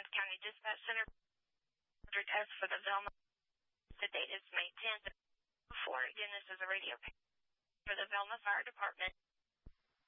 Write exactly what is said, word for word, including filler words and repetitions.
County Dispatch Center. Test for the Velma. The date is May tenth. Before, again, this is a radio for the Velma Fire Department.